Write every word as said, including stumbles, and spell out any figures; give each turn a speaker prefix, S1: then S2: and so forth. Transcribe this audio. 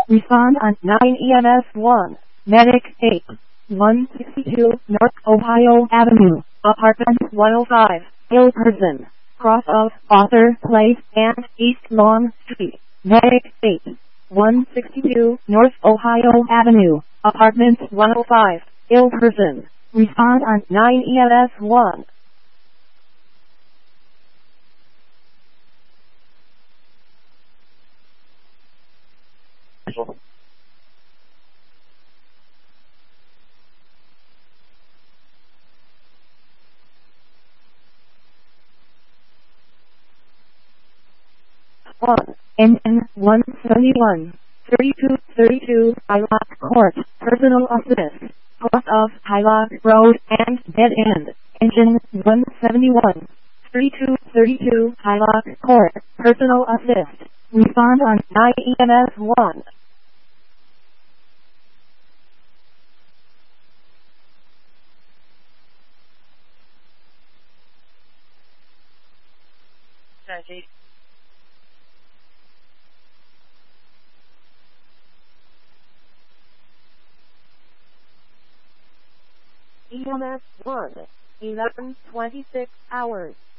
S1: Respond on nine E M S one. Medic eight. one sixty-two North Ohio Avenue, Apartment one oh five, ill person, cross of Author Place and East Lawn Street. Medic eight. one sixty-two North Ohio Avenue, Apartment one oh five, ill person. Respond on nine E M S one. one. N N one seventy-one. thirty-two thirty-two Hylock Court. Personal assist. Cross of Hylock Road and Dead End. Engine one seventy-one. thirty-two thirty-two Hylock Court. Personal assist. Respond on nine E M S one.
S2: thirty.
S1: E M S one. eleven twenty-six hours.